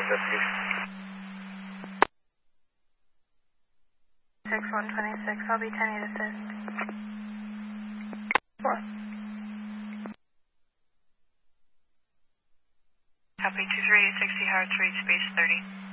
investigation. 6126, I'll be 10-8 assist. 4. Copy 23, 60 Howard Street, space 30.